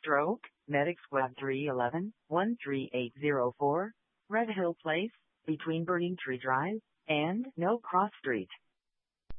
Stroke, Medic Squad 311, 13804, Red Hill Place, between Burning Tree Drive and No Cross Street.